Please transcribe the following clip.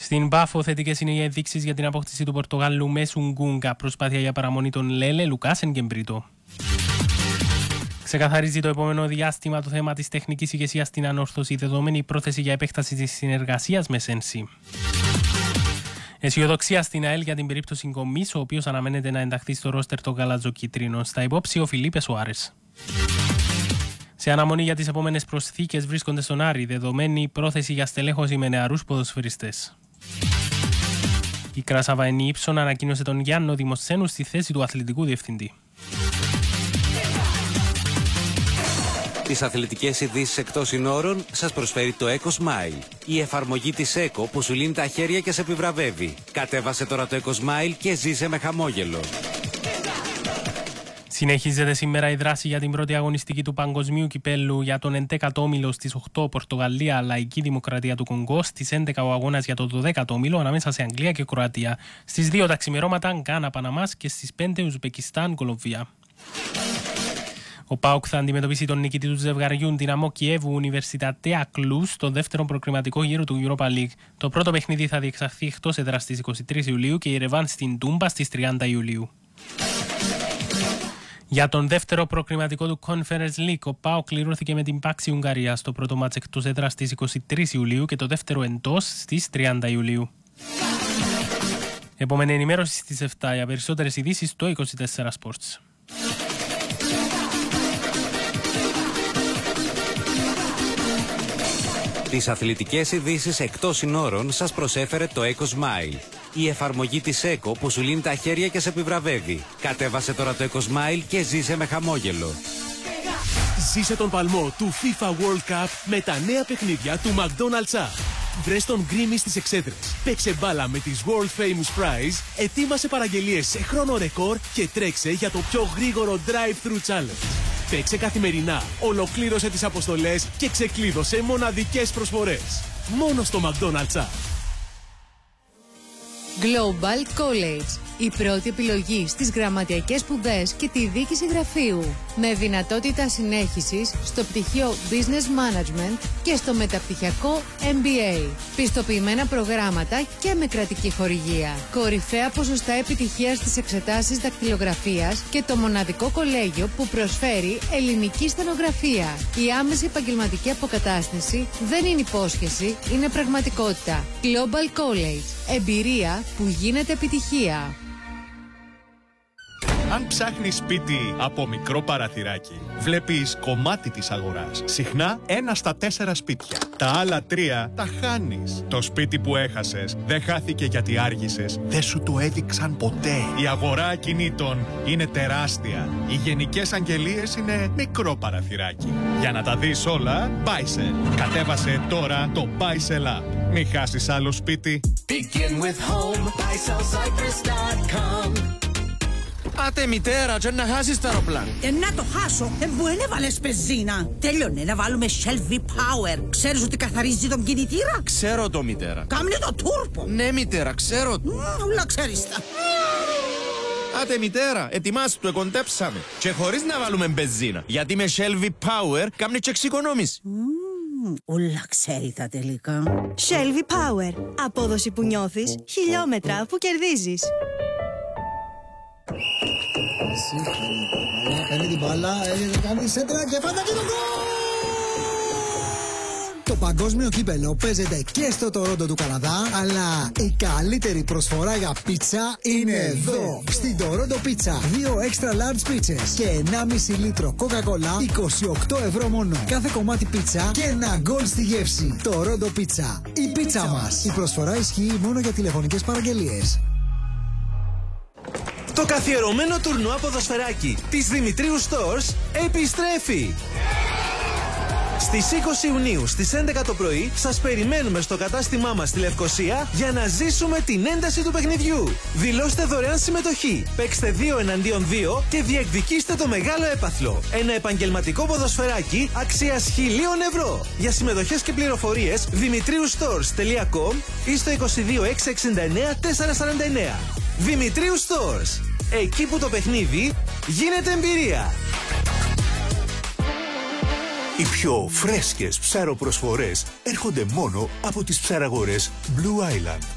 Στην Πάφο, θετικές είναι οι ενδείξεις για την απόκτηση του Πορτογάλου Μέσου Γκούγκα. Προσπάθεια για παραμονή των Λέλε, Λουκάσεν και Μπρίτο. Ξεκαθαρίζει το επόμενο διάστημα το θέμα της τεχνικής ηγεσίας στην ανόρθωση, δεδομένη η πρόθεση για επέκταση της συνεργασίας με Σένσι. Αισιοδοξία στην ΑΕΛ για την περίπτωση Γκομής, ο οποίος αναμένεται να ενταχθεί στο ρόστερ των Γαλατζοκίτρινων. Στα υπόψη ο Φιλίπε Σουάρες. Σε αναμονή για τις επόμενες προσθήκες βρίσκονται στον Άρη, δεδομένη πρόθεση για στελέχωση με νεαρούς ποδοσφαιριστές. Η Κρασαβαενή Ήψων ανακοίνωσε τον Γιάννο Δημοσθένου στη θέση του αθλητικού διευθυντή. Τις αθλητικές ειδήσεις εκτός συνόρων σας προσφέρει το Eco Smile. Η εφαρμογή της Eco που σου λύνει τα χέρια και σε επιβραβεύει. Κατέβασε τώρα το Eco Smile και ζήσε με χαμόγελο. Συνεχίζεται σήμερα η δράση για την πρώτη αγωνιστική του Παγκοσμίου Κυπέλλου για τον 11ο όμιλο στις 8 Πορτογαλία, Λαϊκή Δημοκρατία του Κονγκό, στις 11 ο αγώνας για το 12ο όμιλο ανάμεσα σε Αγγλία και Κροατία. Στις 2 τα ξημερώματα Γκάνα Παναμάς και στις 5 Ουσμπεκιστάν Κολομβία. Ο ΠΑΟΚ θα αντιμετωπίσει τον νικητή του ζευγαριού Δυναμό Κιέβου Ουνιβερσιτατέα Κλούς στο δεύτερο προκριματικό γύρο του Europa League. Το πρώτο παιχνίδι θα διεξαχθεί εκτός έδρας στις 23 Ιουλίου και η Ρεβάν στην Τούμπα στις 30 Ιουλίου. Για τον δεύτερο προκριματικό του Conference League, ο ΠΑΟΚ κληρώθηκε με την Πάξη Ουγγαρία στο πρώτο μάτς εκτός έδρας στις 23 Ιουλίου και το δεύτερο εντός στις 30 Ιουλίου. Επόμενη ενημέρωση στις 7 για περισσότερες ειδήσεις στο 24 Sports. Τις αθλητικές ειδήσεις εκτός συνόρων σας προσέφερε το Eco Smile. Η εφαρμογή της Eco που σου λύνει τα χέρια και σε επιβραβεύει. Κατέβασε τώρα το Eco Smile και ζήσε με χαμόγελο. Ζήσε τον παλμό του FIFA World Cup με τα νέα παιχνίδια του McDonald's App. Βρες τον Γκρίμι στις εξέδρες. Παίξε μπάλα με τις World Famous Fries, ετοίμασε παραγγελίες σε χρόνο ρεκόρ και τρέξε για το πιο γρήγορο Drive-Thru Challenge. Παίξε καθημερινά, ολοκλήρωσε τις αποστολές και ξεκλείδωσε μοναδικές προσφορές. Μόνο στο McDonald's App. Global College. Η πρώτη επιλογή στις γραμματιακές σπουδές και τη διοίκηση γραφείου. Με δυνατότητα συνέχισης στο πτυχίο Business Management και στο μεταπτυχιακό MBA. Πιστοποιημένα προγράμματα και με κρατική χορηγία. Κορυφαία ποσοστά επιτυχίας στις εξετάσεις δακτυλογραφίας και το μοναδικό κολέγιο που προσφέρει ελληνική στενογραφία. Η άμεση επαγγελματική αποκατάσταση δεν είναι υπόσχεση, είναι πραγματικότητα. Global College. Εμπειρία που γίνεται επιτυχία. Αν ψάχνεις σπίτι από μικρό παραθυράκι, βλέπεις κομμάτι της αγοράς. Συχνά 1 στα 4 σπίτια. Τα άλλα 3 τα χάνεις. Το σπίτι που έχασες δεν χάθηκε γιατί άργησες. Δεν σου το έδειξαν ποτέ. Η αγορά ακινήτων είναι τεράστια. Οι γενικές αγγελίες είναι μικρό παραθυράκι. Για να τα δεις όλα, Buysell. Κατέβασε τώρα το Buysell App. Μην χάσεις άλλο σπίτι. Begin with home, BuySellCyprus.com. Άτε μητέρα, και να χάσεις το αεροπλάνο. Να το χάσω, που δεν έβαλες πεζίνα. Τέλειωνε να βάλουμε Shell V-Power. Ξέρεις ότι καθαρίζει τον κινητήρα? Ξέρω το μητέρα. Κάμνε το τούρπο. Ναι μητέρα, ξέρω το. Ούλα ξέρεις τα. Άτε μητέρα, ετοιμάσου το, εκοντέψαμε. Και χωρίς να βάλουμε μπενζίνα. Γιατί με Shell V-Power κάμνει και εξοικονόμηση. Ούλα ξέρει τα τελικά. Shell V-Power. Απόδοση που νιώθεις, χιλιόμετρα που κερδίζεις. Παίρνει την μπάλα, κάνει τη σέντρα και φάντα και το γκολ! Το παγκόσμιο κύπελλο παίζεται και στο Τορόντο του Καναδά, αλλά η καλύτερη προσφορά για πίτσα είναι εδώ, στην Τορόντο Πίτσα. 2 extra large πίτσες και 1,5 λίτρο Coca-Cola, 28 ευρώ μόνο. Κάθε κομμάτι πίτσα και ένα γκολ στη γεύση. Τορόντο Πίτσα, η πίτσα μας. Η προσφορά ισχύει μόνο για τηλεφωνικές παραγγελίες. Το καθιερωμένο τουρνουά ποδοσφαιράκι της Δημητρίου Stores επιστρέφει! Στις 20 Ιουνίου στις 11 το πρωί σας περιμένουμε στο κατάστημά μας στη Λευκοσία για να ζήσουμε την ένταση του παιχνιδιού. Δηλώστε δωρεάν συμμετοχή, παίξτε 2 εναντίον 2 και διεκδικήστε το μεγάλο έπαθλο. Ένα επαγγελματικό ποδοσφαιράκι αξίας 1.000 ευρώ. Για συμμετοχές και πληροφορίες dimitriustores.com ή στο 22 669 449. Δημητρίου Stores. Εκεί που το παιχνίδι γίνεται εμπειρία. Οι πιο φρέσκες ψαροπροσφορές έρχονται μόνο από τις ψαραγορές Blue Island.